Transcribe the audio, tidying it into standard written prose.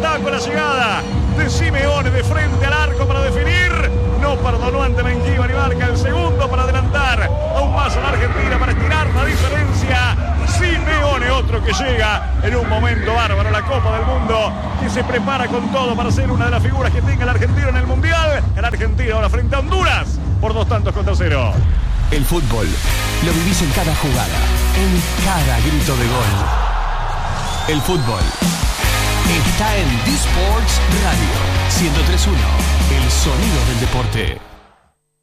con la llegada de Simeone de frente al arco para definir. No perdonó ante Mengíbar y marca el segundo para adelantar aún más a la Argentina, para estirar la diferencia. Simeone, otro que llega en un momento bárbaro a la Copa del Mundo, que se prepara con todo para ser una de las figuras que tenga el argentino en el Mundial. El Argentina ahora frente a Honduras por 2-0. El fútbol lo vivís en cada jugada, en cada grito de gol. El fútbol está en D-Sports Radio 103.1, el sonido del deporte.